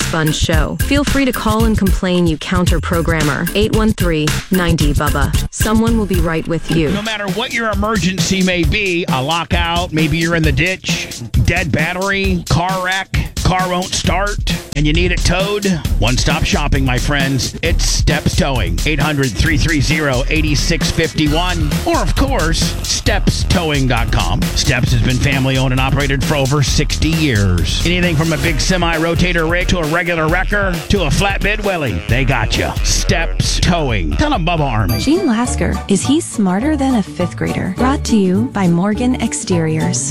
fun show. Feel free to call and complain, you counter-programmer. 813-90-BUBBA. Someone will be right with you. No matter what your emergency may be, a lockout, maybe you're in the ditch, dead battery, car wreck, car won't start, and you need it towed. One-stop shopping, my friends. It's Steps Towing. 800-330-8651. Or, of course, StepsTowing.com. Steps has been family-owned and operated for over 60 years. Anything from a big semi-rotator rig to a regular wrecker to a flatbed Willie, they got you. Steps Towing. Tell them Bubba Army. Gene Lasker, is he smarter than a fifth grader? Brought to you by Morgan Exteriors.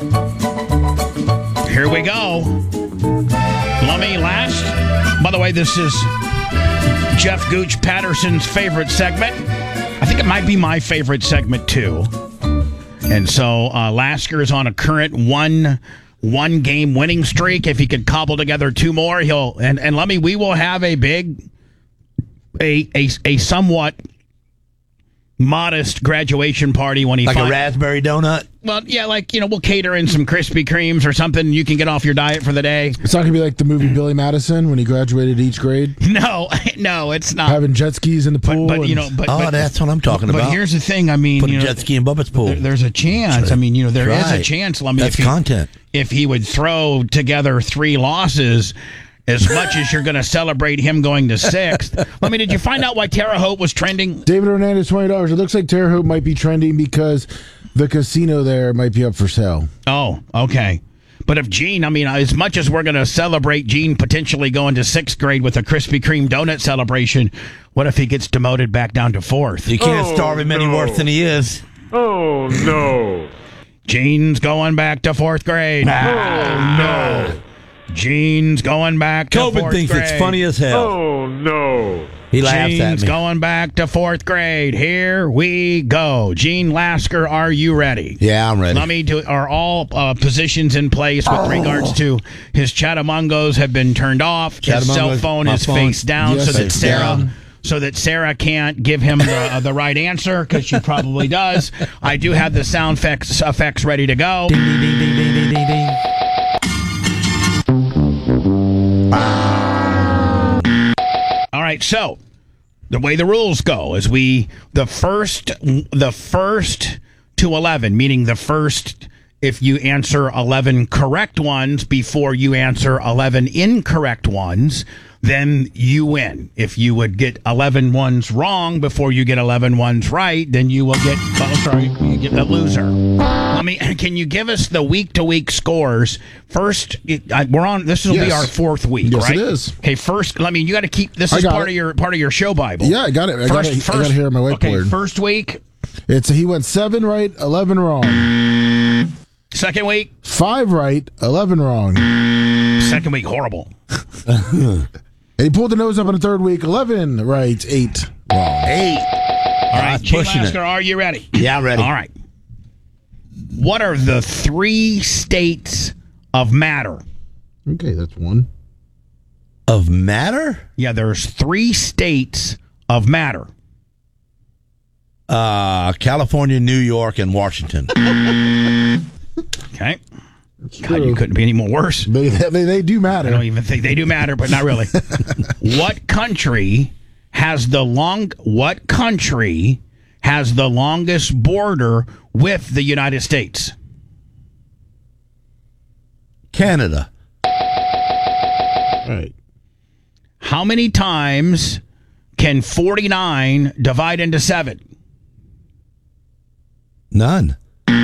Here we go. Lummy last. By the way, this is Jeff Gooch Patterson's favorite segment. I think it might be my favorite segment, too. And so Lasker is on a current one-game winning streak. If he could cobble together two more, he'll... And Lummy, we will have a big... A somewhat modest graduation party when he a raspberry donut. Well, yeah, we'll cater in some Krispy Kremes or something. You can get off your diet for the day. It's not going to be like the movie Billy Madison when he graduated each grade. No, it's not. Having jet skis in the pool. But that's what I'm talking about. But here's the thing. I mean, put a jet ski in Bubba's pool. There's a chance. I mean, there is a chance. That's content. If he would throw together 3 losses, as much as you're going to celebrate him going to 6th. Did you find out why Terre Haute was trending? David Hernandez, $20. It looks like Terre Haute might be trending because the casino there might be up for sale. Oh, okay. But if Gene, as much as we're going to celebrate Gene potentially going to 6th grade with a Krispy Kreme donut celebration, what if he gets demoted back down to 4th? You can't starve him any worse than he is. Oh, no. Gene's going back to 4th grade. Oh, no. Gene's going back to 4th grade. Tobin thinks it's funny as hell. Oh, no. He laughs at me. Gene's going back to 4th grade. Here we go. Gene Lasker, are you ready? Yeah, I'm ready. Are all positions in place with regards to his Chattamongos have been turned off? His cell phone is face down so that Sarah can't give him the right answer because she probably does. I do have the sound effects ready to go. Ding, ding, ding, ding, ding, ding, ding. All right, so the way the rules go is the first to 11, meaning the first if you answer 11 correct ones before you answer 11 incorrect ones, then you win. If you would get 11 ones wrong before you get 11 ones right, then you will get, you get the loser. Can you give us the week-to-week scores? First, we're on, this will be our 4th week, yes, right? Yes, it is. Okay, first, you got to keep, this is part of your show Bible. Yeah, I got it. I got it here on my whiteboard. Okay, first week. He went 7 right, 11 wrong. Second week. 5 right, 11 wrong. Second week, horrible. And he pulled the nose up in the 3rd week, 11 right, 8 wrong. 8. All right, Gene Lasker, are you ready? Yeah, I'm ready. All right. What are the 3 states of matter? Okay, that's 1. Of matter? Yeah, there's 3 states of matter. California, New York, and Washington. Okay. God, you couldn't be any more worse. They do matter. I don't even think they do matter, but not really. What country has the longest border with the United States? Canada. All right. How many times can 49 divide into 7? None.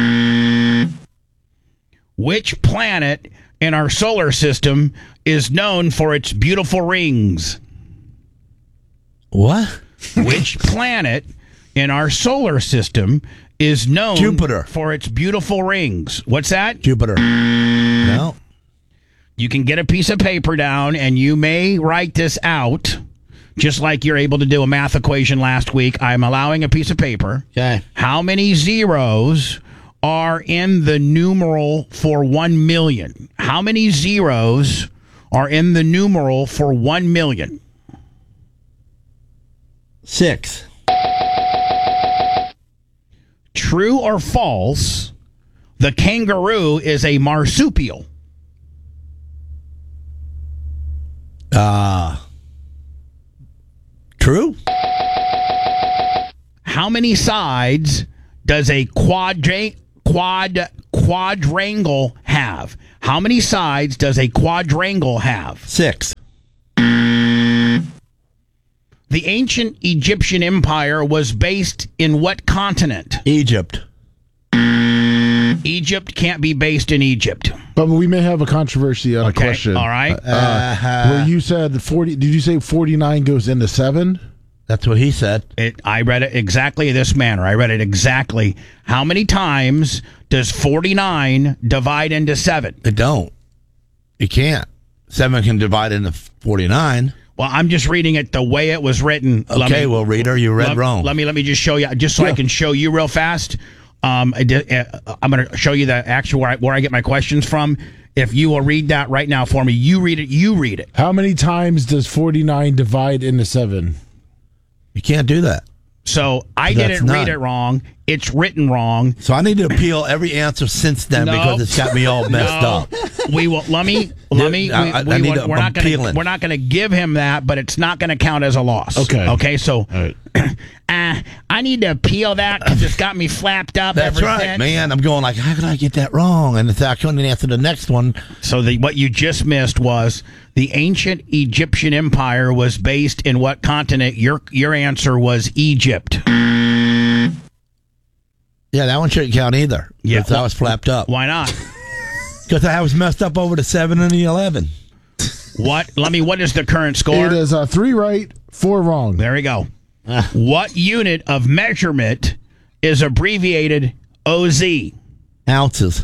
Which planet in our solar system is known for its beautiful rings? What? Which planet in our solar system is known Jupiter for its beautiful rings? What's that? Jupiter. No. You can get a piece of paper down and you may write this out, just like you're able to do a math equation last week. I'm allowing a piece of paper. Okay. How many zeros are in the numeral for 1 million? How many zeros are in the numeral for 1 million? 6. True or false, the kangaroo is a marsupial? True. How many sides does a quadrangle have? How many sides does a quadrangle have? 6. The ancient Egyptian empire was based in what continent? Egypt. Egypt can't be based in Egypt. But we may have a controversy on a question. All right. Where you said 40, did you say 49 goes into 7? That's what he said. I read it exactly this manner. I read it exactly. How many times does 49 divide into 7? It don't. You can't. 7 can divide into 49. Well, I'm just reading it the way it was written. Okay, well, reader, you read wrong. Let me just show you, just so I can show you real fast. I'm going to show you the actual where I get my questions from. If you will read that right now for me, you read it. You read it. How many times does 49 divide into 7? You can't do that. So I didn't read it wrong. It's written wrong. So I need to appeal every answer since then because it's got me all messed up. We will. We're not going to give him that, but it's not going to count as a loss. Okay. So, I need to appeal that because it's got me flapped up. That's right, since. man. I'm going like, how could I get that wrong? And I couldn't answer the next one. So what you just missed was the ancient Egyptian empire was based in what continent? Your answer was Egypt. Yeah, that one shouldn't count either. Yeah, I was flapped up. Why not? Because I was messed up over the 7 and the 11. What? What is the current score? It is 3 right, 4 wrong. There we go. What unit of measurement is abbreviated OZ? Ounces.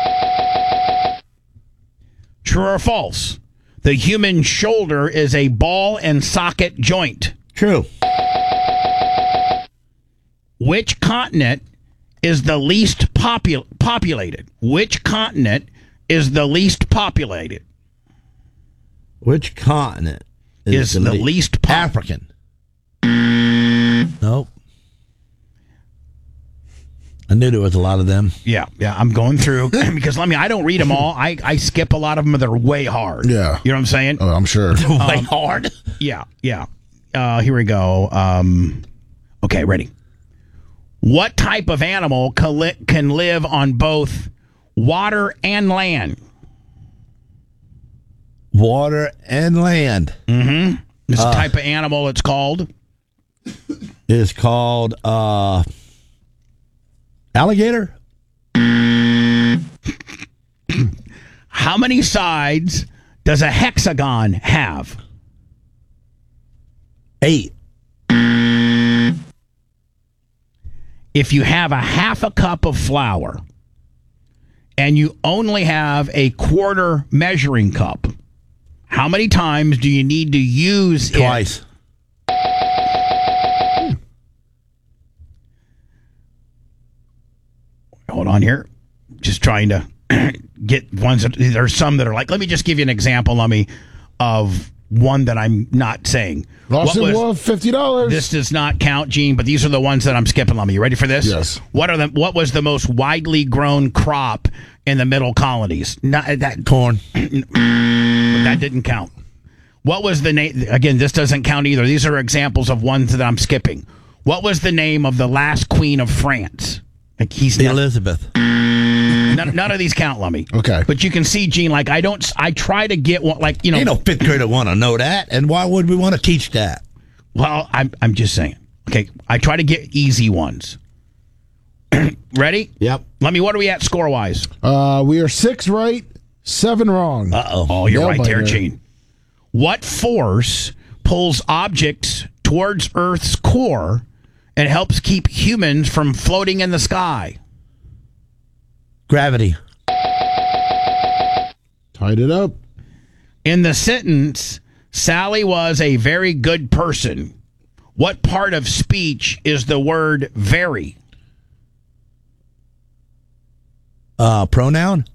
True or false? The human shoulder is a ball and socket joint. True. Which continent is the least populated? Which continent is the least populated? Which continent is the least African? Nope. I knew there was a lot of them. Yeah. I'm going through because I don't read them all. I skip a lot of them. They're way hard. Yeah. You know what I'm saying? Oh, I'm sure. Way hard. Yeah. Here we go. Okay, ready. What type of animal can live on both water and land? Water and land. Mm-hmm. This type of animal it's called? It is called alligator. How many sides does a hexagon have? 8. If you have a half a cup of flour and you only have a quarter measuring cup, how many times do you need to use Twice. it? Hold on here. Just trying to get ones that there's some that are like, let me just give you an example, of one that I'm not saying. Lawson Wolf, $50. This does not count, Gene, but these are the ones that I'm skipping. You ready for this? Yes. What was the most widely grown crop in the middle colonies? Corn. That didn't count. What was the name? Again, this doesn't count either. These are examples of ones that I'm skipping. What was the name of the last queen of France? Elizabeth. None of these count, Lummy. Okay. But you can see, Gene, I try to get one, Ain't no 5th grader want to know that, and why would we want to teach that? Well, I'm just saying. Okay, I try to get easy ones. Ready? Yep. Lummy, what are we at score-wise? We are 6 right, 7 wrong. Uh-oh. Oh, you're right there, Biter. Gene. What force pulls objects towards Earth's core and helps keep humans from floating in the sky? Gravity. Tied it up. In the sentence, Sally was a very good person. What part of speech is the word very? Pronoun.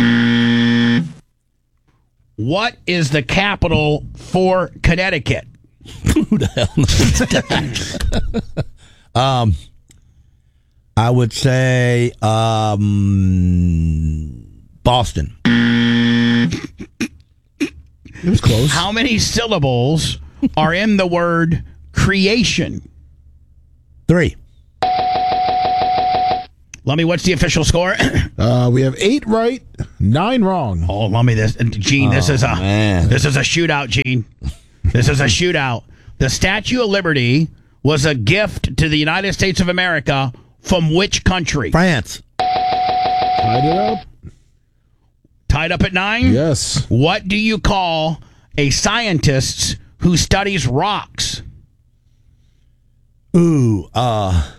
What is the capital for Connecticut? Who the hell knows that? I would say Boston. It was close. How many syllables are in the word creation? 3. Lummy, what's the official score? We have 8 right, 9 wrong. Oh, Lummy, Gene, this is a shootout, Gene. This is a shootout. The Statue of Liberty was a gift to the United States of America from which country? France. Tied it up. Tied up at 9? Yes. What do you call a scientist who studies rocks? Ooh, a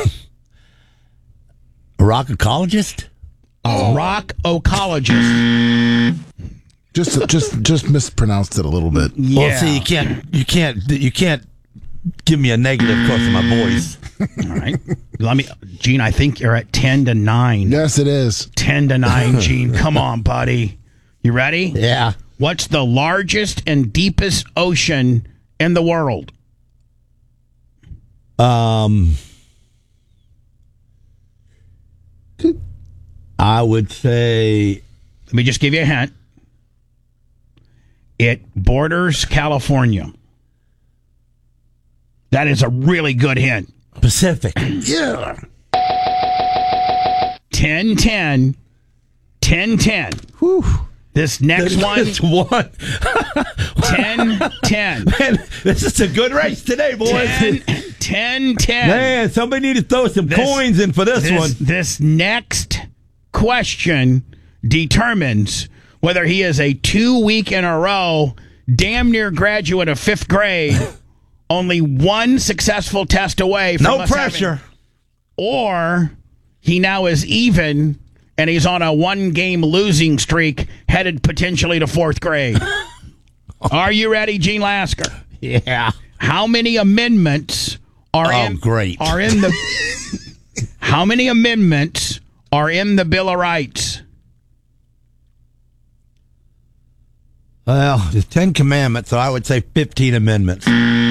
rock ecologist? A rock ecologist. Just mispronounced it a little bit. Yeah. Well, see, you can't give me a negative because of my voice. All right. Gene, I think you're at 10-9. Yes, it is. 10-9, Gene. Come on, buddy. You ready? Yeah. What's the largest and deepest ocean in the world? I would say. Let me just give you a hint. It borders California. That is a really good hint. Pacific. Yeah. 10-10. 10-10. Whew. This next one, It's one. 10-10. Man, this is a good race today, boys. 10-10. Man, somebody need to throw some coins in for this one. This next question determines whether he is a 2-week in a row, damn near graduate of 5th grade, only one successful test away from No us pressure. or he now is even and he's on a 1-game losing streak headed potentially to 4th grade. Are you ready, Gene Lasker? Yeah. How many amendments are in the How many amendments are in the Bill of Rights? Well, there's 10 commandments, so I would say 15 amendments.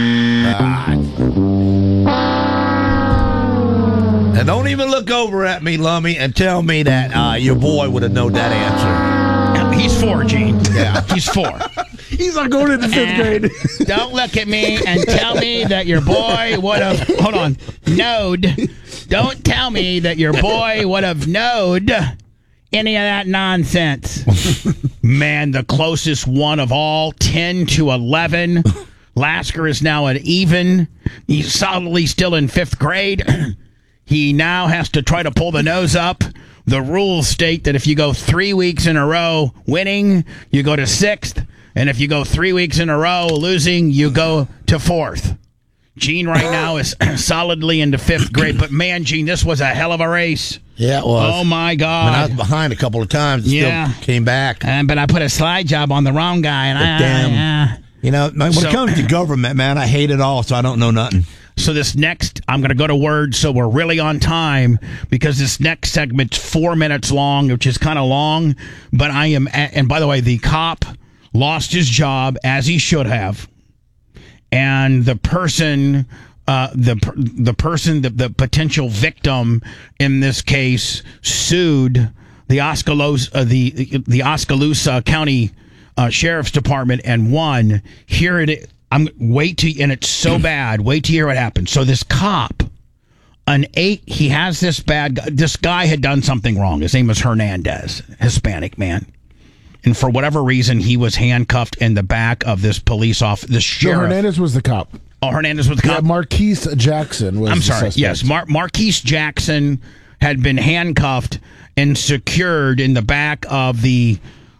And don't even look over at me, Lummy, and tell me that your boy would have known that answer. He's 4, Gene. Yeah. He's 4. He's not going into 5th grade. Don't look at me and tell me that your boy would have, hold on, knowed. Don't tell me that your boy would have knowed any of that nonsense. Man, the closest one of all, 10-11. Lasker is now at even. He's solidly still in 5th grade. He now has to try to pull the nose up. The rules state that if you go 3 weeks in a row winning, you go to 6th. And if you go 3 weeks in a row losing, you go to 4th. Gene right now is solidly into 5th grade. But man, Gene, this was a hell of a race. Yeah, it was. Oh, my God. I was behind a couple of times and still came back. But I put a slide job on the wrong guy. And You know, when it comes to government, man, I hate it all, so I don't know nothing. So this next, I'm going to go to words, so we're really on time, because this next segment's 4 minutes long, which is kind of long. But I am, and by the way, the cop lost his job, as he should have. And the person, the potential victim in this case sued the Oskaloosa County Sheriff's Department and won. Here it is. And it's so bad. Wait to hear what happened. So this cop, he has this bad guy. This guy had done something wrong. His name was Hernandez, Hispanic man. And for whatever reason, he was handcuffed in the back of this police officer, the sheriff. No, Hernandez was the cop. Oh, Hernandez was the cop? Yeah, Marquise Jackson was I'm the sorry. suspect. Yes, Marquise Jackson had been handcuffed and secured in the back of the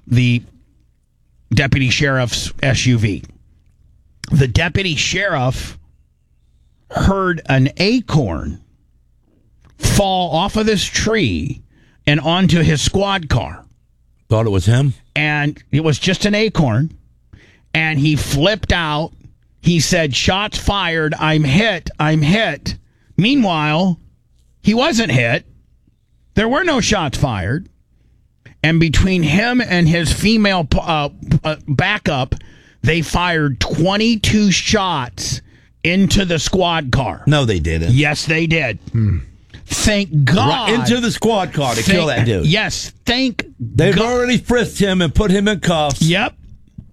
deputy sheriff's SUV. The deputy sheriff heard an acorn fall off of this tree and onto his squad car. Thought it was him? And it was just an acorn. And he flipped out. He said, "Shots fired. I'm hit. I'm hit." Meanwhile, he wasn't hit. There were no shots fired. And between him and his female backup, they fired 22 shots into the squad car. No, they didn't. Yes, they did. Thank God. Right into the squad car to kill that dude. Yes, thank They've God. already frisked him and put him in cuffs. Yep.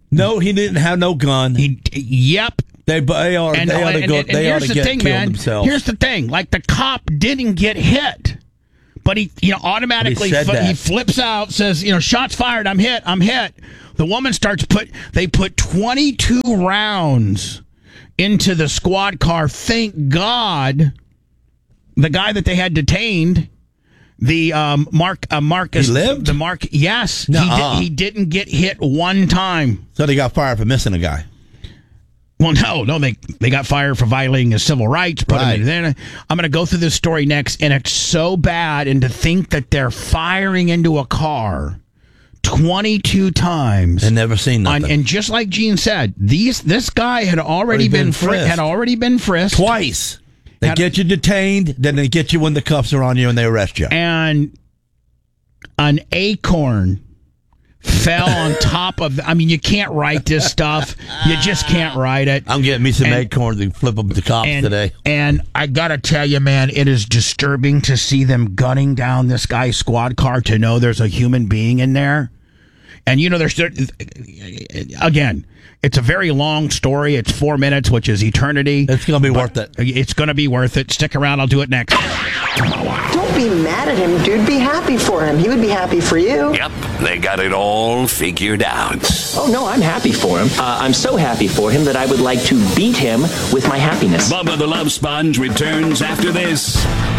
No, he didn't have no gun. Yep. They ought to get killed themselves. Here's the thing: like the cop didn't get hit, but he automatically he flips out, says, shots fired. I'm hit. The woman they put 22 rounds into the squad car. Thank God, the guy that they had detained, the Marcus, he lived. Yes, Nuh-uh. he didn't get hit one time. So they got fired for missing a guy. Well, no, they got fired for violating his civil rights. Right. I'm going to go through this story next, and it's so bad. And to think that they're firing into a car 22 times and never seen nothing. And just like Gene said, this guy had already been frisked twice. They get you detained, then they get you when the cuffs are on you and they arrest you. And an acorn fell on top of you can't write this stuff. You just can't write it. I'm getting me some acorns and flip them to cops today. And I gotta tell you, man, it is disturbing to see them gunning down this guy's squad car to know there's a human being in there. And there's again, it's a very long story. It's 4 minutes, which is eternity. It's gonna be worth it. It's gonna be worth it. Stick around. I'll do it next. Don't be mad at him, dude. Be happy for him. He would be happy for you. Yep, they got it all figured out. Oh, no, I'm happy for him. I'm so happy for him that I would like to beat him with my happiness. Bubba the Love Sponge returns after this.